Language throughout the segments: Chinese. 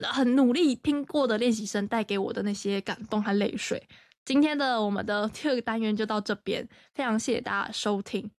很努力拼过的练习生带给我的那些感动和泪水。今天的我们的第二个单元就到这边，非常谢谢大家收听。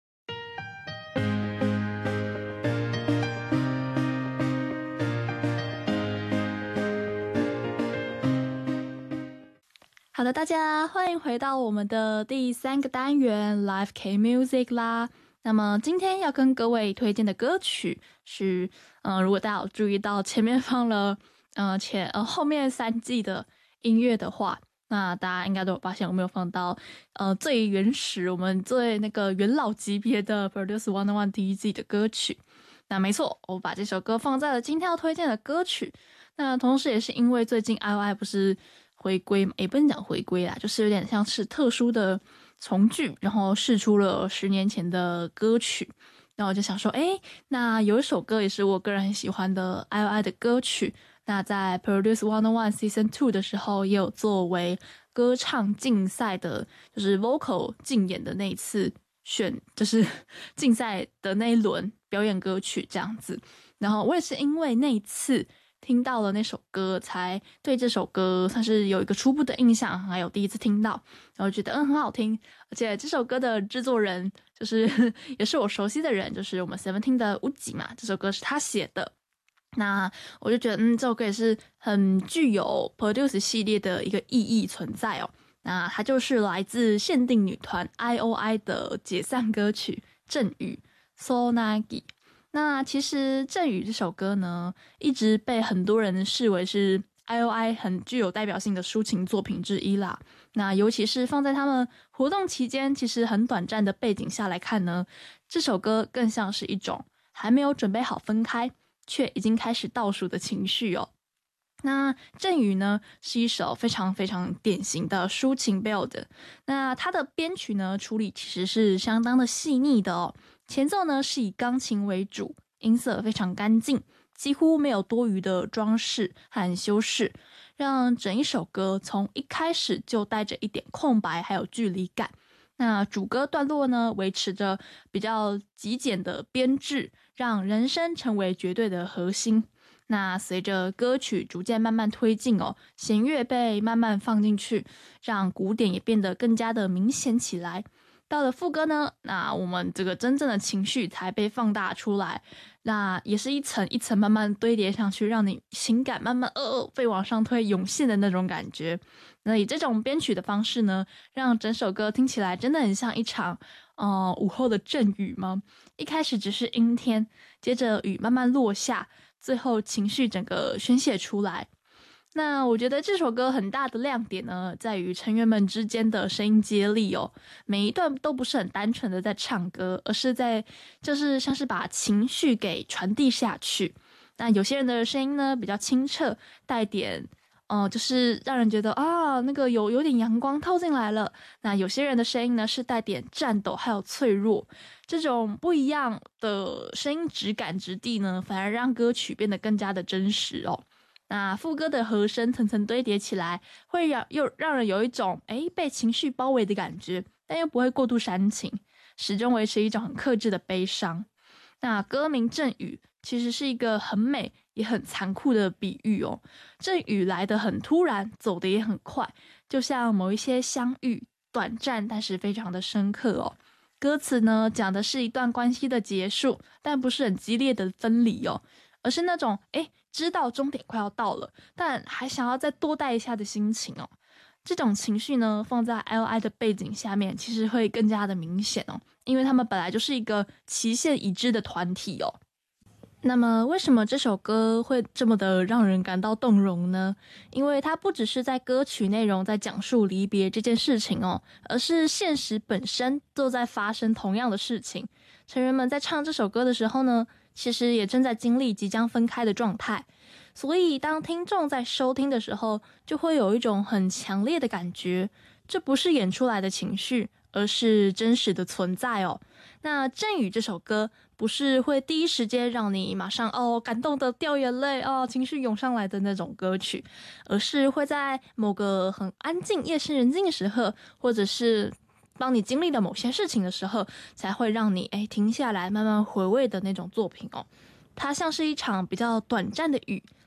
好的，大家欢迎回到我们的第3个单元 Live K Music 啦。那么今天要跟各位推荐的歌曲是，如果大家有注意到前面放了后面3季的音乐的话，那大家应该都有发现我没有放到最原始我们最那个元老级别的 Produce 101第1季的歌曲。那没错，我把这首歌放在了今天要推荐的歌曲。那同时也是因为最近 IOI 不是回归嘛，也不能讲回归啦，就是有点像是特殊的重聚，然后释出了10年前的歌曲。然后我就想说，那有一首歌也是我个人很喜欢的 IOI 的歌曲，那在 Produce 101 Season 2的时候也有作为歌唱竞赛的，就是 vocal 竞演的那一次就是竞赛的那一轮表演歌曲这样子。然后我也是因为那一次听到了那首歌，才对这首歌算是有一个初步的印象，还有第一次听到，然后觉得很好听。而且这首歌的制作人就是也是我熟悉的人，就是我们 Seventeen 的乌吉嘛，这首歌是他写的。那我就觉得这首歌也是很具有 Produce 系列的一个意义存在哦。那它就是来自限定女团 IOI 的解散歌曲《阵雨》Sonagi。那其实《阵雨》这首歌呢，一直被很多人视为是 IOI 很具有代表性的抒情作品之一啦。那尤其是放在他们活动期间其实很短暂的背景下来看呢，这首歌更像是一种还没有准备好分开却已经开始倒数的情绪哦。那阵雨呢是一首非常非常典型的抒情 build， 那它的编曲呢处理其实是相当的细腻的哦。前奏呢是以钢琴为主，音色非常干净，几乎没有多余的装饰和修饰，让整一首歌从一开始就带着一点空白还有距离感。那主歌段落呢维持着比较极简的编制，让人声成为绝对的核心。那随着歌曲逐渐慢慢推进哦，弦乐被慢慢放进去，让鼓点也变得更加的明显起来。到了副歌呢，那我们这个真正的情绪才被放大出来，那也是一层一层慢慢堆叠上去，让你情感慢慢被往上推涌现的那种感觉。那以这种编曲的方式呢，让整首歌听起来真的很像一场午后的阵雨吗？一开始只是阴天，接着雨慢慢落下，最后情绪整个宣泄出来。那我觉得这首歌很大的亮点呢，在于成员们之间的声音接力哦，每一段都不是很单纯的在唱歌，而是就是像是把情绪给传递下去。那有些人的声音呢比较清澈，带点就是让人觉得那个有点阳光透进来了。那有些人的声音呢是带点颤抖还有脆弱，这种不一样的声音质感质地呢，反而让歌曲变得更加的真实哦。那副歌的和声层层堆叠起来，会让人有一种被情绪包围的感觉，但又不会过度煽情，始终维持一种很克制的悲伤。那歌名阵雨其实是一个很美也很残酷的比喻哦。阵雨来得很突然，走得也很快，就像某一些相遇，短暂但是非常的深刻哦。歌词呢讲的是一段关系的结束，但不是很激烈的分离哦，而是那种知道终点快要到了，但还想要再多待一下的心情哦。这种情绪呢，放在 IOI 的背景下面，其实会更加的明显哦，因为他们本来就是一个期限已知的团体哦。那么为什么这首歌会这么的让人感到动容呢？因为它不只是在歌曲内容在讲述离别这件事情哦，而是现实本身都在发生同样的事情。成员们在唱这首歌的时候呢，其实也正在经历即将分开的状态，所以当听众在收听的时候，就会有一种很强烈的感觉，这不是演出来的情绪，而是真实的存在哦。那阵雨这首歌不是会第一时间让你马上感动的掉眼泪情绪涌上来的那种歌曲，而是会在某个很安静夜深人静的时候，或者是当你经历了某些事情的时候，才会让你停下来慢慢回味的那种作品哦。它像是一场比较短暂的雨，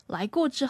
来过之